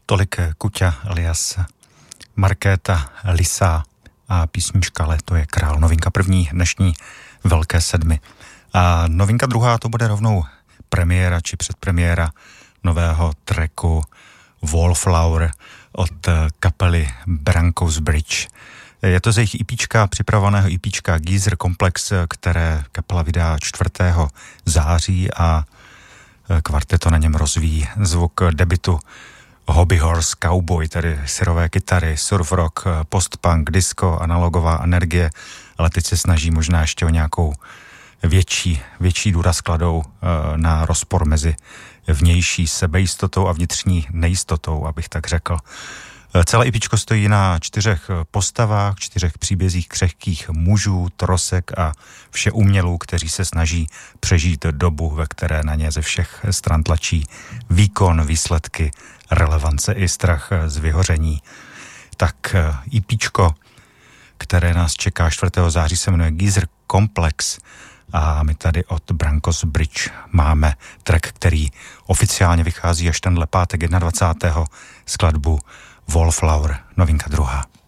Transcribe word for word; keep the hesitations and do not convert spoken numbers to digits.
Tolik Kuťa alias Markéta Lisa a písnička Léto je král. Novinka první dnešní Velké sedmi. A novinka druhá to bude rovnou premiéra či předpremiéra nového tracku Wallflower od kapely Brankos Bridge. Je to z jejich EPčka, připravovaného EPčka Geezer Complex, které kapela vydá čtvrtého září a kvarteto na něm rozvíjí zvuk debutu Hobby Horse Cowboy, tedy syrové kytary, surf rock, postpunk, disco, analogová energie, ale teď se snaží možná ještě o nějakou větší, větší důraz kladou na rozpor mezi vnější sebejistotou a vnitřní nejistotou, abych tak řekl. Celé EPčko stojí na čtyřech postavách, čtyřech příbězích křehkých mužů, trosek a všeumělů, kteří se snaží přežít dobu, ve které na ně ze všech stran tlačí výkon, výsledky, relevance i strach z vyhoření. Tak EPčko, které nás čeká čtvrtého září, se jmenuje Geezer Complex a my tady od Brankos Bridge máme track, který oficiálně vychází až tenhle pátek dvacátého prvního skladbu Wallflower, novinka druhá.